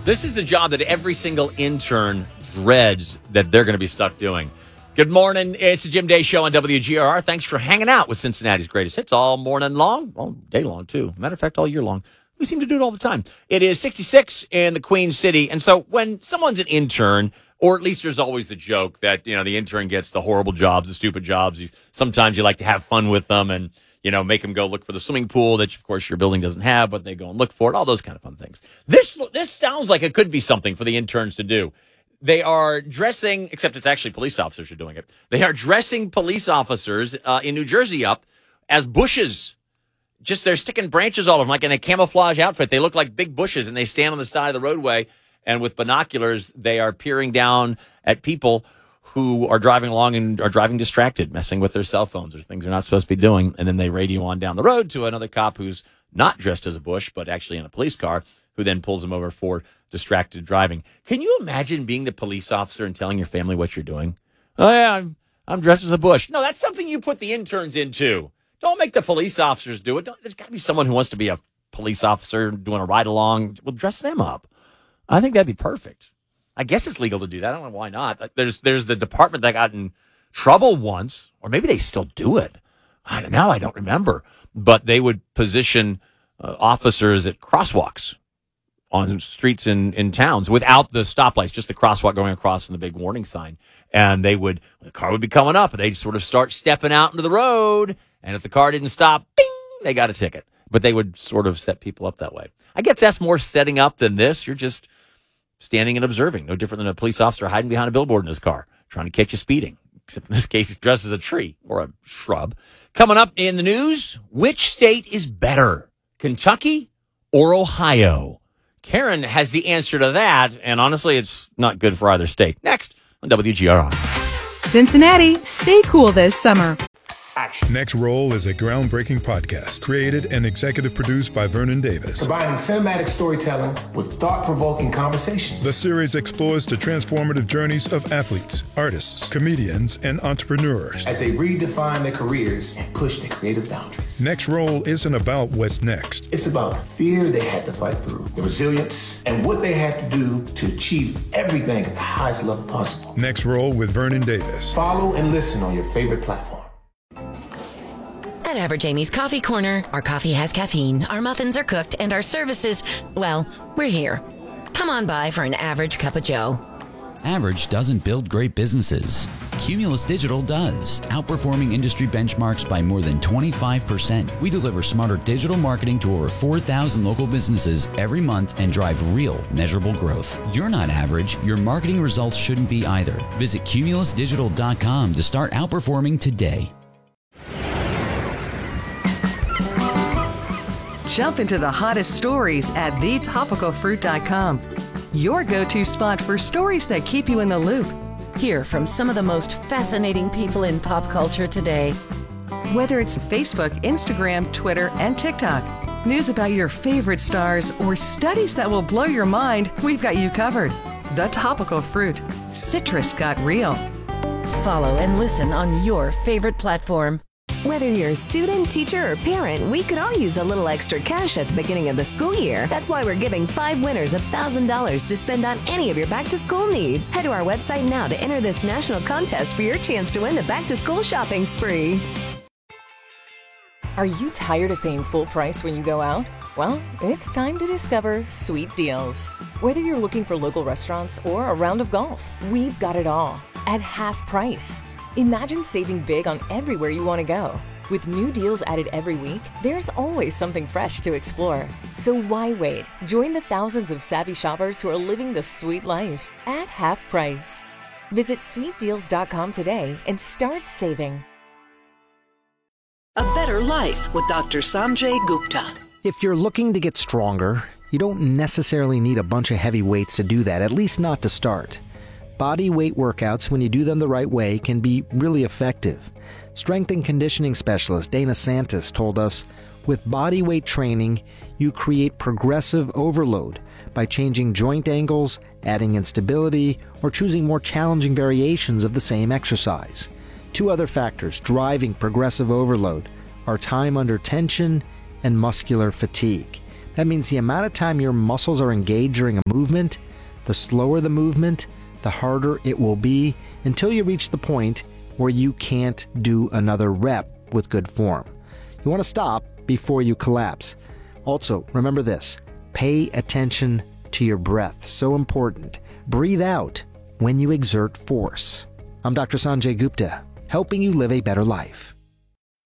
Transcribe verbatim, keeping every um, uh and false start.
This is the job that every single intern dreads that they're going to be stuck doing. Good morning. It's the Jim Day Show on W G R R. Thanks for hanging out with Cincinnati's Greatest Hits all morning long, all day long, too. Matter of fact, all year long. We seem to do it all the time. It is sixty-six in the Queen City. And so when someone's an intern, or at least there's always the joke that, you know, the intern gets the horrible jobs, the stupid jobs. Sometimes you like to have fun with them and, you know, make them go look for the swimming pool that, of course, your building doesn't have, but they go and look for it, all those kind of fun things. This this sounds like it could be something for the interns to do. They are dressing, except it's actually police officers who are doing it. They are dressing police officers uh, in New Jersey up as bushes. Just they're sticking branches all over them, like in a camouflage outfit. They look like big bushes, and they stand on the side of the roadway, and with binoculars, they are peering down at people who are driving along and are driving distracted, messing with their cell phones or things they're not supposed to be doing. And then they radio on down the road to another cop who's not dressed as a bush, but actually in a police car, who then pulls them over for distracted driving. Can you imagine being the police officer and telling your family what you're doing? Oh, yeah, I'm, I'm dressed as a bush. No, that's something you put the interns into. Don't make the police officers do it. Don't, there's got to be someone who wants to be a police officer doing a ride-along. Well, dress them up. I think that'd be perfect. I guess it's legal to do that. I don't know why not. There's there's the department that got in trouble once, or maybe they still do it. I don't know. I don't remember. But they would position uh, officers at crosswalks on streets in, in towns without the stoplights, just the crosswalk going across from the big warning sign. And they would, the car would be coming up, and they'd sort of start stepping out into the road. And if the car didn't stop, bing, they got a ticket. But they would sort of set people up that way. I guess that's more setting up than this. You're just standing and observing. No different than a police officer hiding behind a billboard in his car, trying to catch you speeding. Except in this case, he's dressed as a tree or a shrub. Coming up in the news, which state is better, Kentucky or Ohio? Karen has the answer to that, and honestly, it's not good for either state. Next on W G R R. Cincinnati, stay cool this summer. Action. Next Roll is a groundbreaking podcast created and executive produced by Vernon Davis. Combining cinematic storytelling with thought-provoking conversations. The series explores the transformative journeys of athletes, artists, comedians, and entrepreneurs as they redefine their careers and push their creative boundaries. Next Roll isn't about what's next. It's about the fear they had to fight through, the resilience, and what they had to do to achieve everything at the highest level possible. Next Roll with Vernon Davis. Follow and listen on your favorite platform. At Average Amy's Coffee Corner, our coffee has caffeine, our muffins are cooked, and our services, well, we're here. Come on by for an average cup of joe. Average doesn't build great businesses. Cumulus Digital does, outperforming industry benchmarks by more than twenty-five percent. We deliver smarter digital marketing to over four thousand local businesses every month and drive real, measurable growth. You're not average. Your marketing results shouldn't be either. Visit cumulus digital dot com to start outperforming today. Jump into the hottest stories at the topical fruit dot com. Your go-to spot for stories that keep you in the loop. Hear from some of the most fascinating people in pop culture today. Whether it's Facebook, Instagram, Twitter, and TikTok, news about your favorite stars, or studies that will blow your mind, we've got you covered. The Topical Fruit. Citrus got real. Follow and listen on your favorite platform. Whether you're a student, teacher, or parent, we could all use a little extra cash at the beginning of the school year. That's why we're giving five winners one thousand dollars to spend on any of your back-to-school needs. Head to our website now to enter this national contest for your chance to win the back-to-school shopping spree. Are you tired of paying full price when you go out? Well, it's time to discover Sweet Deals. Whether you're looking for local restaurants or a round of golf, we've got it all at half price. Imagine saving big on everywhere you want to go. With new deals added every week, there's always something fresh to explore. So why wait? Join the thousands of savvy shoppers who are living the sweet life at half price. Visit sweet deals dot com today and start saving. A better life with Doctor Sanjay Gupta. If you're looking to get stronger, you don't necessarily need a bunch of heavy weights to do that, at least not to start. Body weight workouts, when you do them the right way, can be really effective. Strength and conditioning specialist Dana Santis told us, with body weight training, you create progressive overload by changing joint angles, adding instability, or choosing more challenging variations of the same exercise. Two other factors driving progressive overload are time under tension and muscular fatigue. That means the amount of time your muscles are engaged during a movement, the slower the movement, the harder it will be until you reach the point where you can't do another rep with good form. You want to stop before you collapse. Also, remember this, pay attention to your breath. So important. Breathe out when you exert force. I'm Doctor Sanjay Gupta, helping you live a better life.